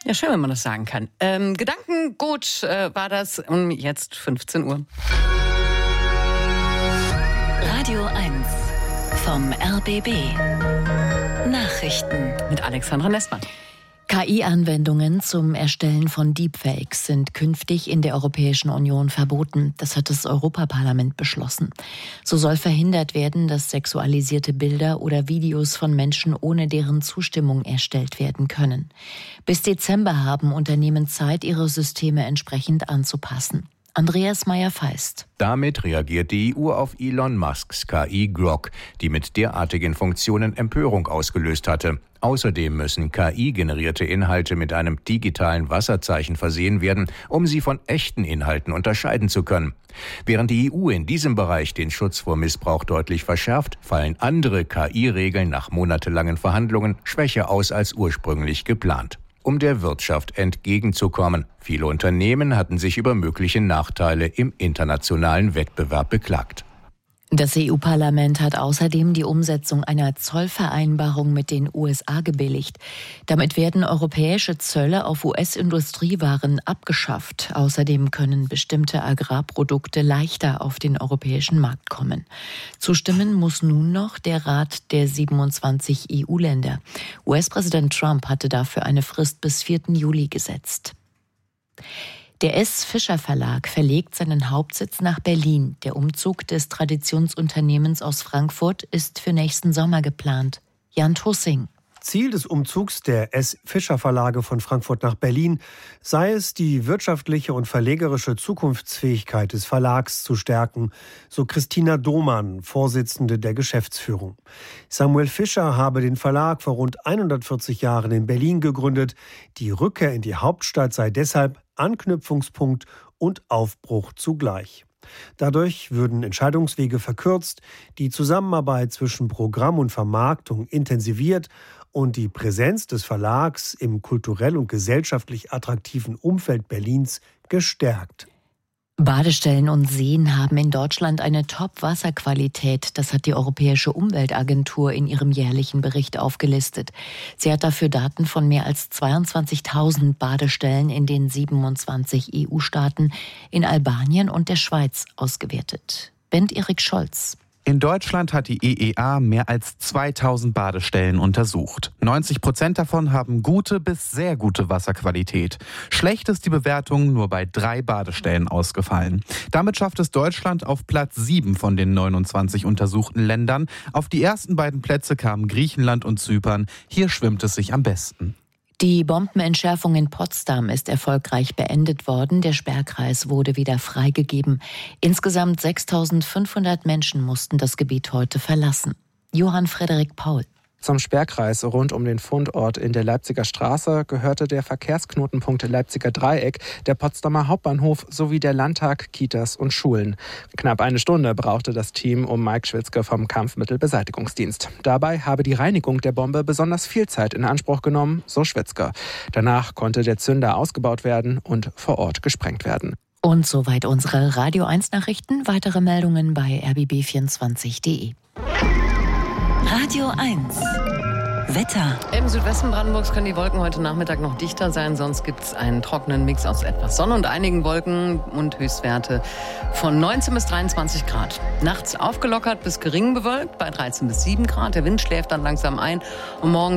Ja, schön, wenn man das sagen kann. Gedankengut war das um jetzt 15 Uhr. Radio 1 vom RBB. Nachrichten mit Alexandra Nessmann. KI-Anwendungen zum Erstellen von Deepfakes sind künftig in der Europäischen Union verboten. Das hat das Europaparlament beschlossen. So soll verhindert werden, dass sexualisierte Bilder oder Videos von Menschen ohne deren Zustimmung erstellt werden können. Bis Dezember haben Unternehmen Zeit, ihre Systeme entsprechend anzupassen. Andreas Meyer-Feist. Damit reagiert die EU auf Elon Musks KI Grok, die mit derartigen Funktionen Empörung ausgelöst hatte. Außerdem müssen KI-generierte Inhalte mit einem digitalen Wasserzeichen versehen werden, um sie von echten Inhalten unterscheiden zu können. Während die EU in diesem Bereich den Schutz vor Missbrauch deutlich verschärft, fallen andere KI-Regeln nach monatelangen Verhandlungen schwächer aus als ursprünglich geplant. Um der Wirtschaft entgegenzukommen. Viele Unternehmen hatten sich über mögliche Nachteile im internationalen Wettbewerb beklagt. Das EU-Parlament hat außerdem die Umsetzung einer Zollvereinbarung mit den USA gebilligt. Damit werden europäische Zölle auf US-Industriewaren abgeschafft. Außerdem können bestimmte Agrarprodukte leichter auf den europäischen Markt kommen. Zustimmen muss nun noch der Rat der 27 EU-Länder. US-Präsident Trump hatte dafür eine Frist bis 4. Juli gesetzt. Der S. Fischer Verlag verlegt seinen Hauptsitz nach Berlin. Der Umzug des Traditionsunternehmens aus Frankfurt ist für nächsten Sommer geplant. Jan Tussing. Ziel des Umzugs der S. Fischer Verlage von Frankfurt nach Berlin sei es, die wirtschaftliche und verlegerische Zukunftsfähigkeit des Verlags zu stärken, so Christina Domann, Vorsitzende der Geschäftsführung. Samuel Fischer habe den Verlag vor rund 140 Jahren in Berlin gegründet. Die Rückkehr in die Hauptstadt sei deshalb Anknüpfungspunkt und Aufbruch zugleich. Dadurch würden Entscheidungswege verkürzt, die Zusammenarbeit zwischen Programm und Vermarktung intensiviert und die Präsenz des Verlags im kulturell und gesellschaftlich attraktiven Umfeld Berlins gestärkt. Badestellen und Seen haben in Deutschland eine Top-Wasserqualität. Das hat die Europäische Umweltagentur in ihrem jährlichen Bericht aufgelistet. Sie hat dafür Daten von mehr als 22.000 Badestellen in den 27 EU-Staaten, in Albanien und der Schweiz ausgewertet. Bent-Erik Scholz. In Deutschland hat die EEA mehr als 2000 Badestellen untersucht. 90% davon haben gute bis sehr gute Wasserqualität. Schlecht ist die Bewertung nur bei 3 Badestellen ausgefallen. Damit schafft es Deutschland auf Platz 7 von den 29 untersuchten Ländern. Auf die ersten beiden Plätze kamen Griechenland und Zypern. Hier schwimmt es sich am besten. Die Bombenentschärfung in Potsdam ist erfolgreich beendet worden. Der Sperrkreis wurde wieder freigegeben. Insgesamt 6.500 Menschen mussten das Gebiet heute verlassen. Johann Frederik Paul. Zum Sperrkreis rund um den Fundort in der Leipziger Straße gehörte der Verkehrsknotenpunkt Leipziger Dreieck, der Potsdamer Hauptbahnhof sowie der Landtag, Kitas und Schulen. Knapp eine Stunde brauchte das Team um Mike Schwitzke vom Kampfmittelbeseitigungsdienst. Dabei habe die Reinigung der Bombe besonders viel Zeit in Anspruch genommen, so Schwitzke. Danach konnte der Zünder ausgebaut werden und vor Ort gesprengt werden. Und soweit unsere Radio 1 Nachrichten. Weitere Meldungen bei rbb24.de. Radio 1 Wetter. Im Südwesten Brandenburgs können die Wolken heute Nachmittag noch dichter sein, sonst gibt es einen trockenen Mix aus etwas Sonne und einigen Wolken und Höchstwerte von 19 bis 23 Grad. Nachts aufgelockert bis gering bewölkt bei 13 bis 7 Grad. Der Wind schläft dann langsam ein und morgen